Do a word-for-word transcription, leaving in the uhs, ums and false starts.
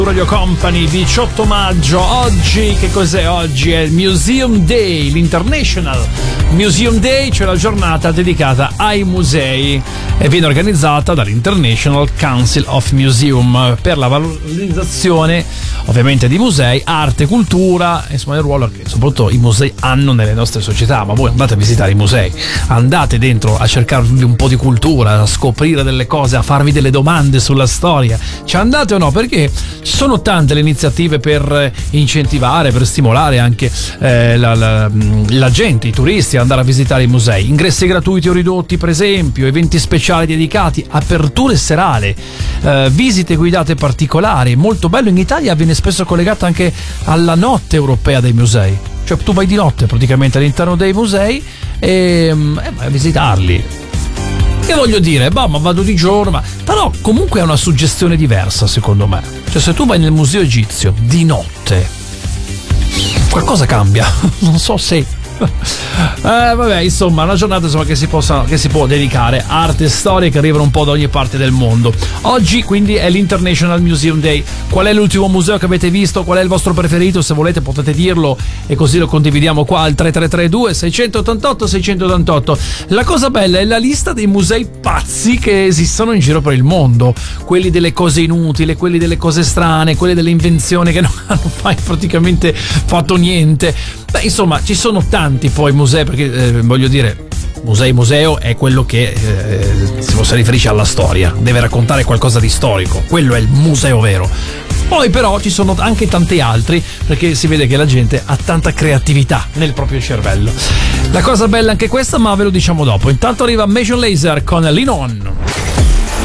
Radio Company, diciotto maggio. Oggi, che cos'è oggi? È il Museum Day, l'International Museum Day, cioè la giornata dedicata ai musei, e viene organizzata dall'International Council of Museum per la valorizzazione ovviamente di musei, arte, cultura, insomma il ruolo che soprattutto i musei hanno nelle nostre società. Ma voi andate a visitare i musei, andate dentro a cercarvi un po' di cultura, a scoprire delle cose, a farvi delle domande sulla storia. Ci andate o no? Perché ci sono tante le iniziative per incentivare, per stimolare anche eh, la, la, la gente, i turisti ad andare a visitare i musei. Ingressi gratuiti o ridotti, per esempio, eventi speciali dedicati, aperture serali, eh, visite guidate particolari. Molto bello, in Italia viene spesso collegata anche alla notte europea dei musei, cioè tu vai di notte praticamente all'interno dei musei e, e vai a visitarli. Che voglio dire, boh, ma vado di giorno, ma però comunque è una suggestione diversa secondo me. Cioè se tu vai nel museo egizio di notte, qualcosa cambia. Non so se eh, vabbè, insomma, una giornata insomma, che si possa, che si può dedicare a arte e storie che arrivano un po' da ogni parte del mondo. Oggi quindi è l'International Museum Day. Qual è l'ultimo museo che avete visto? Qual è il vostro preferito? Se volete potete dirlo e così lo condividiamo qua al tre tre tre due sei otto otto sei otto otto. La cosa bella è la lista dei musei pazzi che esistono in giro per il mondo, quelli delle cose inutili, quelli delle cose strane, quelli delle invenzioni che non hanno mai praticamente fatto niente. Beh, insomma, ci sono tanti poi musei, perché eh, voglio dire, musei museo è quello che eh, si riferisce alla storia, deve raccontare qualcosa di storico, quello è il museo vero. Poi però ci sono anche tanti altri, perché si vede che la gente ha tanta creatività nel proprio cervello. La cosa bella è anche questa, ma ve lo diciamo dopo. Intanto arriva Major Lazer con Lean On.